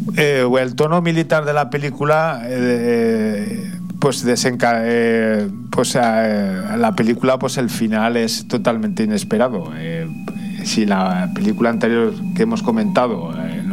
El tono militar de la película, la película, pues el final es totalmente inesperado. Si la película anterior que hemos comentado,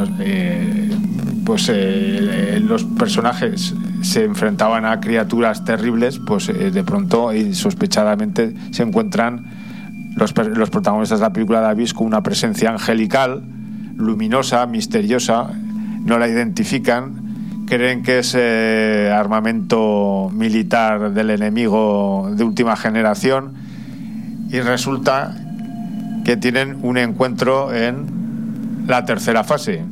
los personajes se enfrentaban a criaturas terribles, pues de pronto y sospechadamente se encuentran los protagonistas de la película de Abyss con una presencia angelical, luminosa, misteriosa. No la identifican, creen que es armamento militar del enemigo de última generación, y resulta que tienen un encuentro en la tercera fase.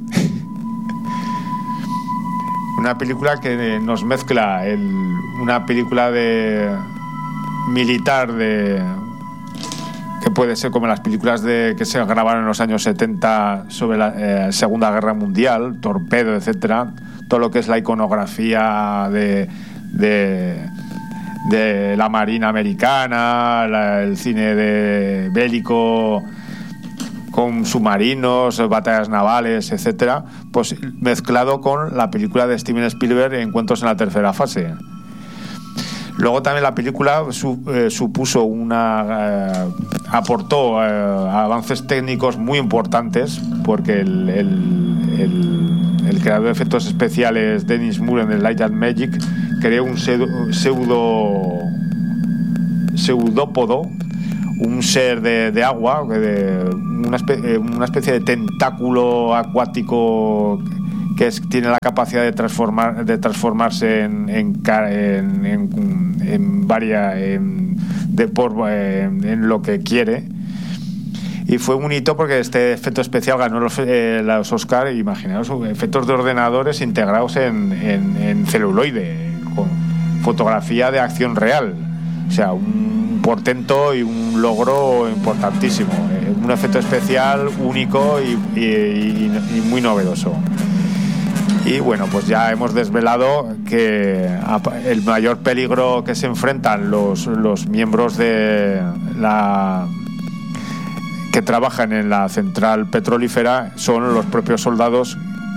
Una película que nos mezcla una película de militar que puede ser como las películas que se grabaron en los años 70 sobre la Segunda Guerra Mundial, Torpedo, etcétera, todo lo que es la iconografía de la Marina Americana, el cine bélico con submarinos, batallas navales, etcétera, pues mezclado con la película de Steven Spielberg, Encuentros en la tercera fase. Luego también la película supuso aportó avances técnicos muy importantes, porque el creador de efectos especiales Dennis Moore en The Light and Magic creó un pseudópodo, un ser de agua, una especie de tentáculo acuático que tiene la capacidad de transformarse en lo que quiere. Y fue un hito porque este efecto especial ganó los Oscar. Imaginaos, efectos de ordenadores integrados en celuloide, con fotografía de acción real. O sea, un portento y un logro importantísimo. Un efecto especial único y muy novedoso. Y bueno, pues ya hemos desvelado que el mayor peligro que se enfrentan los miembros de que trabajan en la central petrolífera son los propios soldados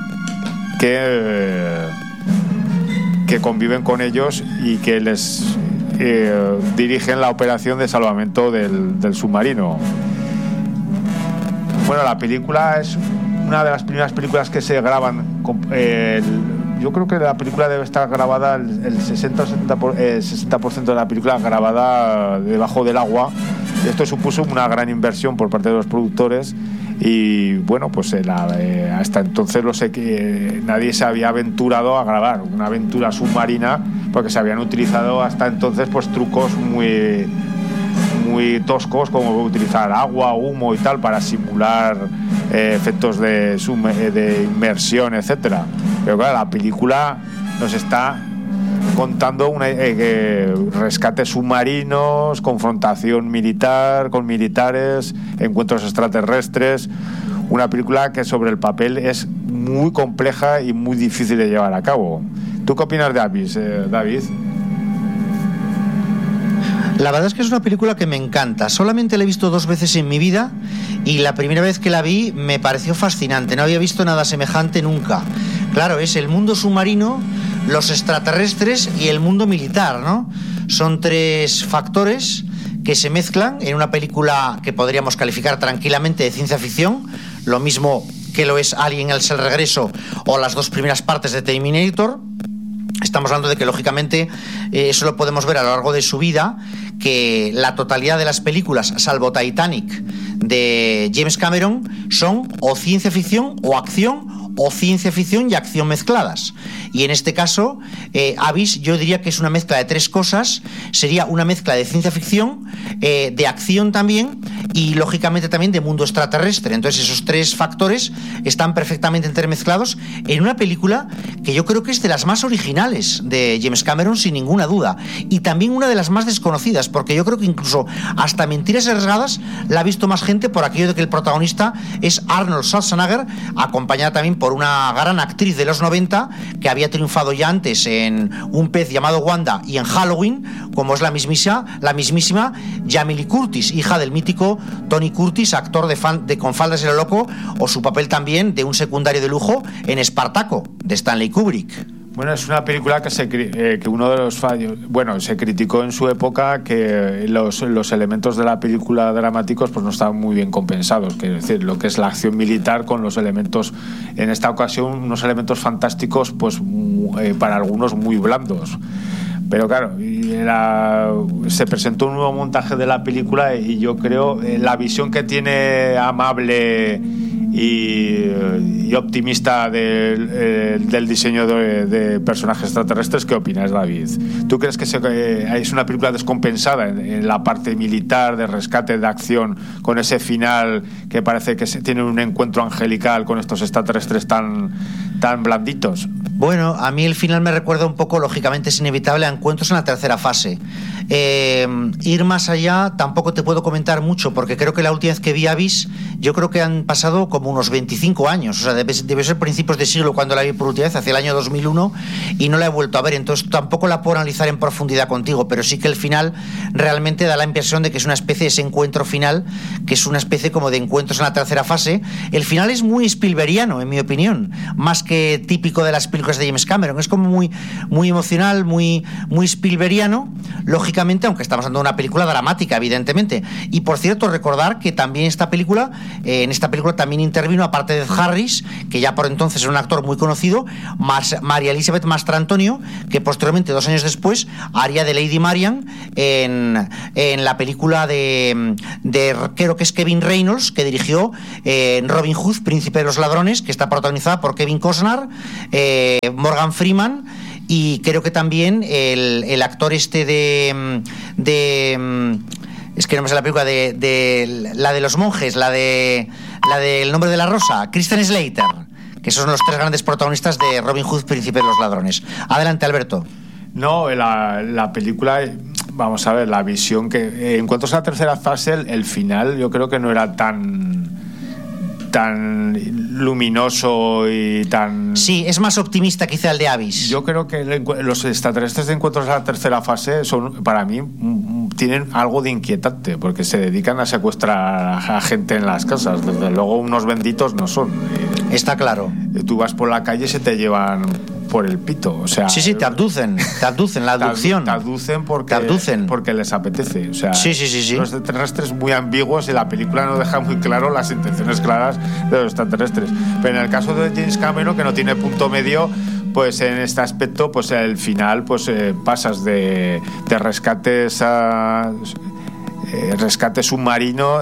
que conviven con ellos y que les dirigen la operación de salvamento del submarino. Bueno, la película es una de las primeras películas que se graban. Yo creo que la película debe estar grabada, el 60 o 60% de la película grabada debajo del agua. Esto supuso una gran inversión por parte de los productores, y bueno, pues hasta entonces nadie se había aventurado a grabar una aventura submarina, porque se habían utilizado hasta entonces pues trucos muy toscos, como utilizar agua, humo y tal para simular efectos de inmersión, etcétera. Pero claro, la película nos está contando rescates submarinos, confrontación militar con militares, encuentros extraterrestres. Una película que sobre el papel es muy compleja y muy difícil de llevar a cabo. ¿Tú qué opinas de Abyss, David? La verdad es que es una película que me encanta. Solamente la he visto 2 veces en mi vida, y la primera vez que la vi me pareció fascinante. No había visto nada semejante nunca. Claro, es el mundo submarino, los extraterrestres y el mundo militar, ¿no? Son 3 factores que se mezclan en una película que podríamos calificar tranquilamente de ciencia ficción, lo mismo que lo es Alien: El regreso o las 2 primeras partes de Terminator. Estamos hablando de que, lógicamente, eso lo podemos ver a lo largo de su vida, que la totalidad de las películas, salvo Titanic, de James Cameron, son o ciencia ficción o acción, o ciencia ficción y acción mezcladas. Y en este caso, Abyss, yo diría que es una mezcla de 3 cosas. Sería una mezcla de ciencia ficción, de acción también, y lógicamente también de mundo extraterrestre. Entonces esos 3 factores están perfectamente entremezclados en una película que yo creo que es de las más originales de James Cameron, sin ninguna duda, y también una de las más desconocidas, porque yo creo que incluso hasta Mentiras arriesgadas la ha visto más gente, por aquello de que el protagonista es Arnold Schwarzenegger, acompañada también por una gran actriz de los 90 que había triunfado ya antes en Un pez llamado Wanda y en Halloween, como es la mismísima Jamie Lee Curtis, hija del mítico ejemplo, Tony Curtis, actor de Con faldas y lo loco, o su papel también de un secundario de lujo en Espartaco, de Stanley Kubrick. Bueno, es una película que uno de los fallos, bueno, se criticó en su época que los elementos de la película dramáticos pues no estaban muy bien compensados, que es decir, lo que es la acción militar con los elementos, en esta ocasión unos elementos fantásticos pues para algunos muy blandos. Pero claro, se presentó un nuevo montaje de la película y yo creo la visión que tiene amable y optimista del diseño de personajes extraterrestres. ¿Qué opinas, David? ¿Tú crees que es una película descompensada en la parte militar, de rescate, de acción, con ese final que parece que tiene un encuentro angelical con estos extraterrestres tan blanditos? Bueno, a mí el final me recuerda un poco, lógicamente es inevitable, a encuentros en la tercera fase. Ir más allá tampoco te puedo comentar mucho, porque creo que la última vez que vi Abyss, yo creo que han pasado como unos 25 años, o sea, debe ser principios de siglo cuando la vi por última vez, hacia el año 2001, y no la he vuelto a ver, entonces tampoco la puedo analizar en profundidad contigo, pero sí que el final realmente da la impresión de que es una especie de ese encuentro final, que es una especie como de encuentros en la tercera fase. El final es muy Spielbergiano, en mi opinión, más que típico de las películas de James Cameron, es como muy emocional, muy Spielbergiano, lógicamente, aunque estamos hablando de una película dramática, evidentemente. Y por cierto, recordar que también en esta película también intervino, aparte de Ed Harris, que ya por entonces era un actor muy conocido, María Elizabeth Mastrantonio, que posteriormente, 2 años después, haría de Lady Marian en la película de creo que es Kevin Reynolds, que dirigió Robin Hood, Príncipe de los Ladrones, que está protagonizada por Kevin Costner, Morgan Freeman, y creo que también el actor este es que no me sé la película de la de los monjes, la del Nombre de la Rosa, Christian Slater, que son los 3 grandes protagonistas de Robin Hood, Príncipe de los Ladrones. Adelante, Alberto. No, la película, vamos a ver, la visión que en cuanto a la tercera fase, el final yo creo que no era tan luminoso y tan... Sí, es más optimista quizá el de Abyss. Yo creo que los extraterrestres de Encuentros a la tercera fase son, para mí, tienen algo de inquietante, porque se dedican a secuestrar a gente en las casas. Desde luego unos benditos no son. Está claro. Tú vas por la calle y se te llevan por el pito, o sea... Sí, te abducen, la abducción. Te abducen porque les apetece, o sea... Sí. Los extraterrestres muy ambiguos y la película no deja muy claro las intenciones claras de los extraterrestres. Pero en el caso de James Cameron, que no tiene punto medio, pues en este aspecto, pues el final, pues pasas de rescates a... rescate submarino,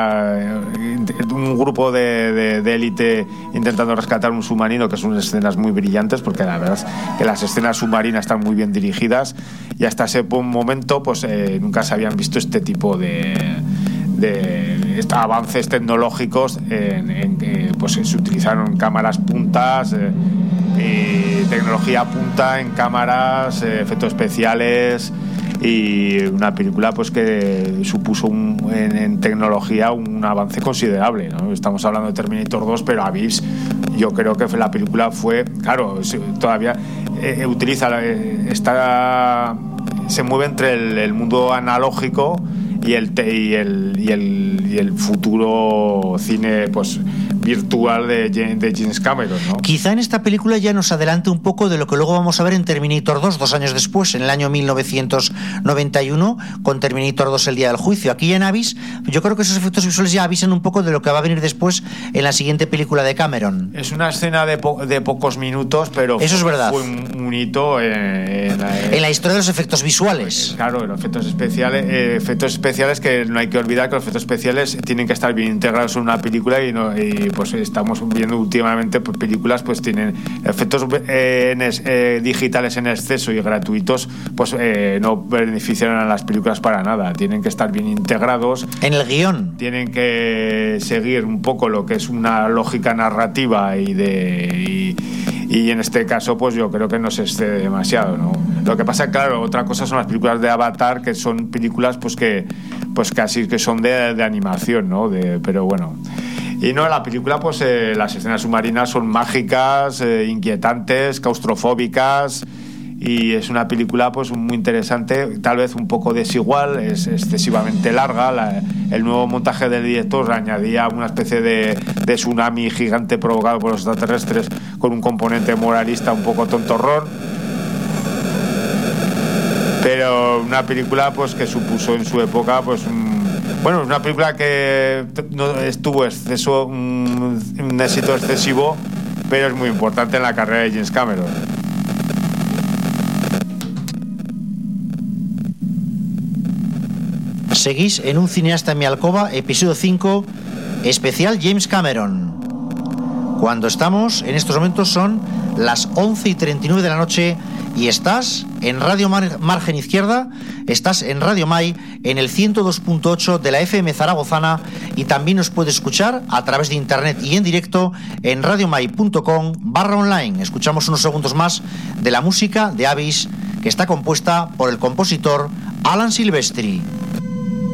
un grupo de élite intentando rescatar un submarino, que son escenas muy brillantes, porque la verdad es que las escenas submarinas están muy bien dirigidas, y hasta ese momento pues nunca se habían visto este tipo de avances tecnológicos en que pues se utilizaron cámaras puntas y tecnología punta en cámaras, efectos especiales, y una película pues que supuso en tecnología un avance considerable, ¿no? Estamos hablando de Terminator 2, pero Abyss, yo creo que la película fue, claro, todavía se mueve entre el mundo analógico y el futuro cine pues virtual de James Cameron, ¿no? Quizá en esta película ya nos adelante un poco de lo que luego vamos a ver en Terminator 2, 2 años después, en el año 1991, con Terminator 2, El Día del Juicio. Aquí en Abyss, yo creo que esos efectos visuales ya avisan un poco de lo que va a venir después en la siguiente película de Cameron. Es una escena de pocos minutos, pero eso es verdad. Fue un hito en la historia de los efectos visuales. Claro, los efectos especiales que no hay que olvidar que los efectos especiales tienen que estar bien integrados en una película, y pues estamos viendo últimamente pues, películas pues tienen efectos digitales en exceso y gratuitos, pues no benefician a las películas para nada. Tienen que estar bien integrados en el guión, tienen que seguir un poco lo que es una lógica narrativa y en este caso pues yo creo que no se excede demasiado, ¿no? Lo que pasa, claro, otra cosa son las películas de Avatar, que son películas pues casi que son de animación, ¿no? Pero bueno. Y no, la película, pues las escenas submarinas son mágicas, inquietantes, claustrofóbicas, y es una película pues muy interesante, tal vez un poco desigual, es excesivamente larga. El nuevo montaje del director añadía una especie de tsunami gigante provocado por los extraterrestres con un componente moralista un poco tontorrón, pero una película pues que supuso en su época pues bueno, es una película que no tuvo un éxito excesivo, pero es muy importante en la carrera de James Cameron. Seguís en Un cineasta en mi alcoba, episodio 5, especial James Cameron. Cuando estamos, en estos momentos son las 11:39 de la noche y estás en Radio Margen Izquierda, estás en Radio Mai, en el 102.8 de la FM zaragozana, y también nos puedes escuchar a través de internet y en directo en radiomai.com/online. Escuchamos unos segundos más de la música de Abyss, que está compuesta por el compositor Alan Silvestri.